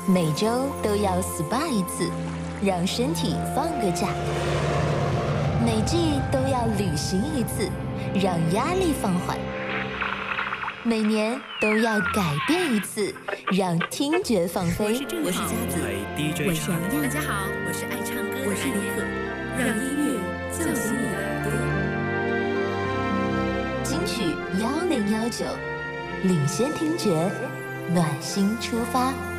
每周都要 SPA 一次，让身体放个假；每季都要旅行一次，让压力放缓；每年都要改变一次，让听觉放飞。 我是佳子， 我是洋洋， 大家好，我是爱唱歌的， 我是李可，让音乐叫醒你的耳朵。 金曲1019，领先听觉，暖心出发。